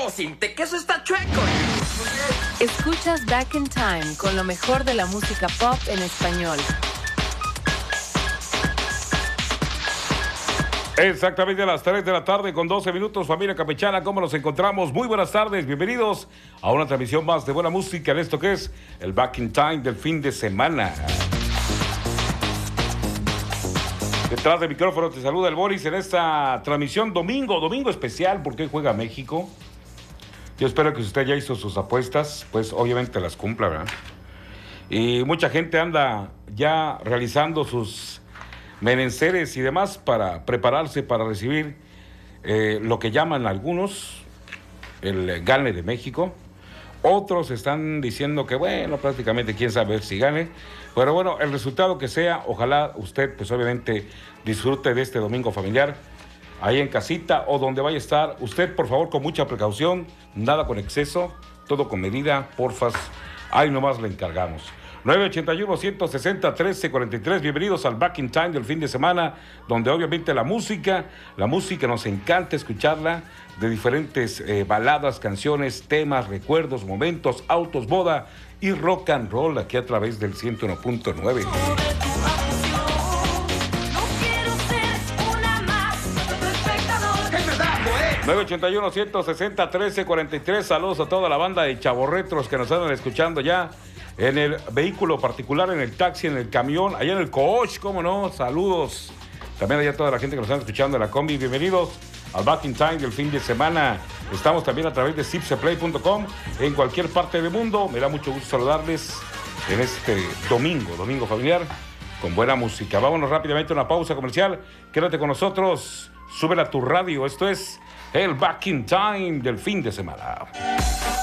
O siente que eso está chueco. Escuchas Back in Time con lo mejor de la música pop en español. Exactamente a las 3 de la tarde con 12 minutos, familia campechana, ¿cómo nos encontramos? Muy buenas tardes, bienvenidos a una transmisión más de buena música en esto que es el Back in Time del fin de semana. Detrás del micrófono te saluda el Boris en esta transmisión domingo especial porque hoy juega México. Yo espero que usted ya hizo sus apuestas, pues obviamente las cumpla, ¿verdad? Y mucha gente anda ya realizando sus menesteres y demás para prepararse para recibir lo que llaman algunos el Gane de México. Otros están diciendo que bueno, prácticamente quién sabe si gane, pero bueno, el resultado que sea, ojalá usted pues obviamente disfrute de este domingo familiar ahí en casita o donde vaya a estar. Usted por favor con mucha precaución, nada con exceso, todo con medida, porfas, ahí nomás le encargamos. 981-160-1343, bienvenidos al Back in Time del fin de semana, donde obviamente la música nos encanta escucharla, de diferentes baladas, canciones, temas, recuerdos, momentos, autos, boda y rock and roll, aquí a través del 101.9. 981-160-1343, saludos a toda la banda de chavorretros que nos andan escuchando ya en el vehículo particular, en el taxi, en el camión, allá en el coach, cómo no, saludos. También allá a toda la gente que nos está escuchando en la combi, bienvenidos al Back in Time del fin de semana. Estamos también a través de zipseplay.com en cualquier parte del mundo. Me da mucho gusto saludarles en este domingo familiar, con buena música. Vámonos rápidamente a una pausa comercial. Quédate con nosotros, súbela a tu radio. Esto es el Back in Time del fin de semana.